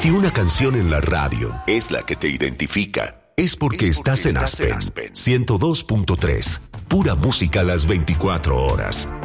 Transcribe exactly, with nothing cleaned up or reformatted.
Si una canción en la radio es la que te identifica, es porque, es porque estás, estás en Aspen, Aspen ciento dos punto tres. Pura música a las veinticuatro horas.